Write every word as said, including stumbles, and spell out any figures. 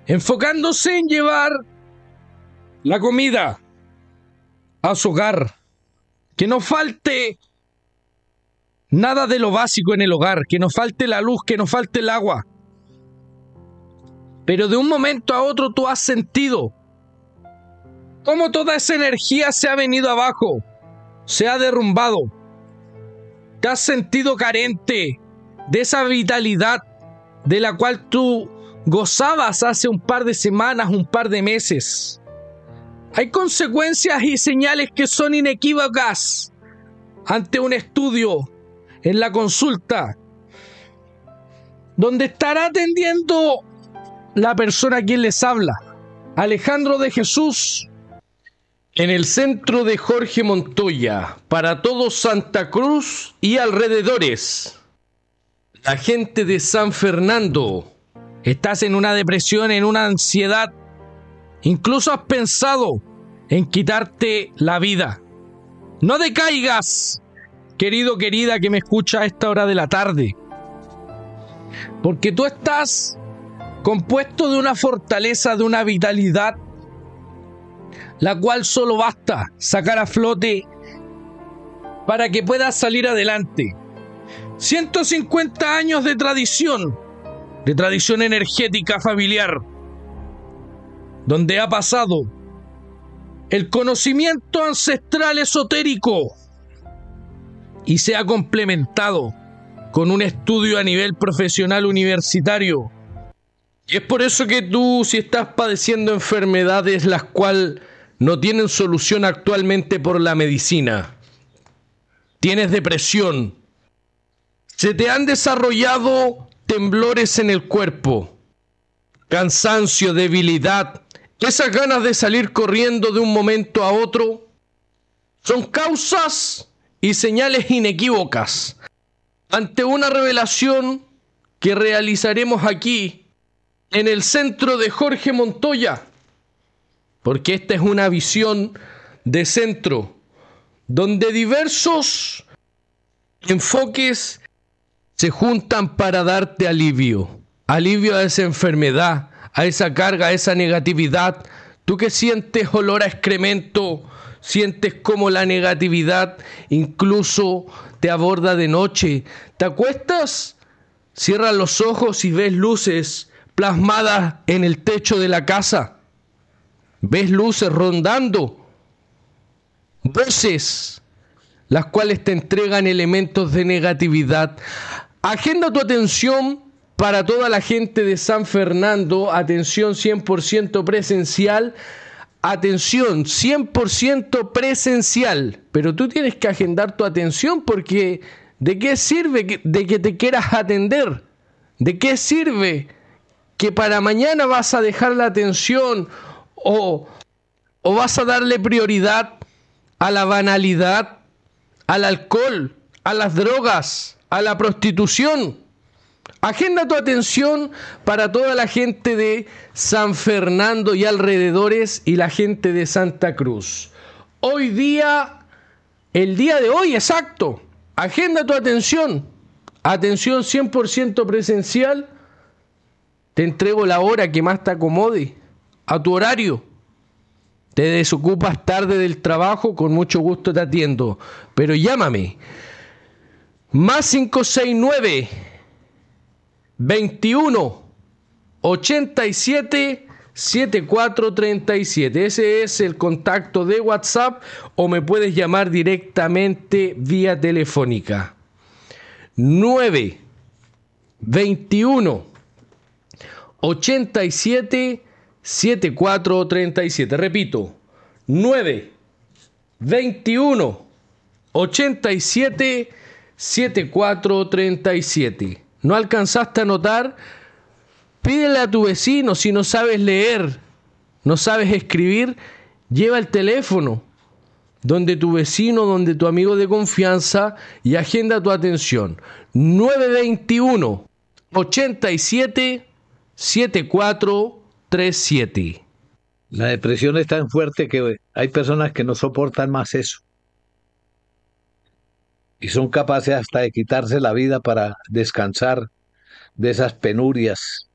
enfocándose en llevar la comida a su hogar, que no falte nada de lo básico en el hogar, que no falte la luz, que no falte el agua. Pero de un momento a otro tú has sentido cómo toda esa energía se ha venido abajo, se ha derrumbado. Te has sentido carente de esa vitalidad de la cual tú gozabas hace un par de semanas, un par de meses. Hay consecuencias y señales que son inequívocas ante un estudio en la consulta, donde estará atendiendo la persona a quien les habla, Alejandro de Jesús, en el centro de Jorge Montoya, para todo Santa Cruz y alrededores. La gente de San Fernando, estás en una depresión, en una ansiedad, incluso has pensado en quitarte la vida. No decaigas, querido, querida, que me escucha a esta hora de la tarde, porque tú estás compuesto de una fortaleza, de una vitalidad, la cual solo basta sacar a flote para que puedas salir adelante. ciento cincuenta años de tradición, de tradición energética familiar, donde ha pasado el conocimiento ancestral esotérico y se ha complementado con un estudio a nivel profesional universitario. Y es por eso que tú, si estás padeciendo enfermedades las cuales no tienen solución actualmente por la medicina, tienes depresión, se te han desarrollado temblores en el cuerpo, cansancio, debilidad, esas ganas de salir corriendo de un momento a otro, son causas y señales inequívocas ante una revelación que realizaremos aquí en el centro de Jorge Montoya, porque esta es una visión de centro donde diversos enfoques se juntan para darte alivio, alivio a esa enfermedad, a esa carga, a esa negatividad. Tú que sientes olor a excremento, sientes como la negatividad incluso te aborda de noche, te acuestas, cierras los ojos y ves luces plasmadas en el techo de la casa, ves luces rondando, voces las cuales te entregan elementos de negatividad. Agenda tu atención para toda la gente de San Fernando, atención cien por ciento presencial, atención cien por ciento presencial, pero tú tienes que agendar tu atención, porque ¿de qué sirve que, de que te quieras atender? ¿De qué sirve que para mañana vas a dejar la atención o, o vas a darle prioridad a la banalidad, al alcohol, a las drogas, a la prostitución? Agenda tu atención para toda la gente de San Fernando y alrededores y la gente de Santa Cruz. Hoy día, el día de hoy exacto, agenda tu atención. Atención cien por ciento presencial. Te entrego la hora que más te acomode a tu horario. Te desocupas tarde del trabajo, con mucho gusto te atiendo. Pero llámame. Más cinco seis nueve, veintiuno, ochenta y siete, setenta y cuatro treinta y siete. Ese es el contacto de WhatsApp, o me puedes llamar directamente vía telefónica. nueve, veintiuno, ochenta y siete, setenta y cuatro treinta y siete. Repito, nueve, veintiuno, ochenta y siete, setenta y cuatro treinta y siete. ¿No alcanzaste a anotar? Pídele a tu vecino. Si no sabes leer, no sabes escribir, lleva el teléfono donde tu vecino, donde tu amigo de confianza, y agenda tu atención. nueve veintiuno, ochenta y siete, setenta y cuatro treinta y siete. La depresión es tan fuerte que hay personas que no soportan más eso. Y son capaces hasta de quitarse la vida para descansar de esas penurias.